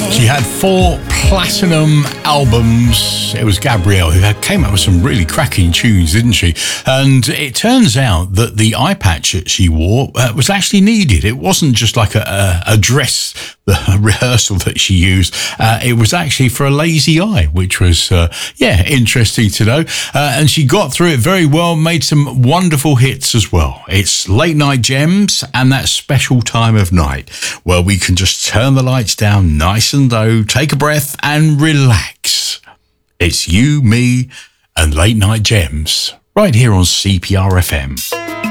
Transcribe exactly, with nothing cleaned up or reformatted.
She had four platinum albums. It was Gabrielle who had, came up with some really cracking tunes, didn't she? And it turns out that the eye patch that she wore uh, was actually needed. It wasn't just like a, a, a dress, the rehearsal that she used. Uh, it was actually for a lazy eye, which was, uh, yeah, interesting to know. Uh, and she got through it very well, made some wonderful hits as well. It's Late Night Gems and that special time of night where we can just turn the lights down nice and low, take a breath and relax. It's you, me and Late Night Gems right here on C P R F M.